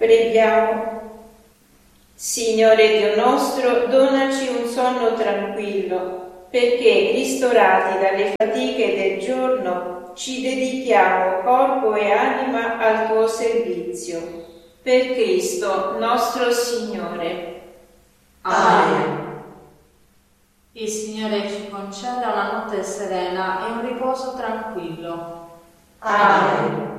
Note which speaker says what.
Speaker 1: Preghiamo. Signore Dio nostro, donaci un sonno tranquillo, perché, ristorati dalle fatiche del giorno, ci dedichiamo corpo e anima al tuo servizio. Per Cristo nostro Signore.
Speaker 2: Amen. Il Signore ci conceda una notte serena e un riposo tranquillo.
Speaker 3: Amen.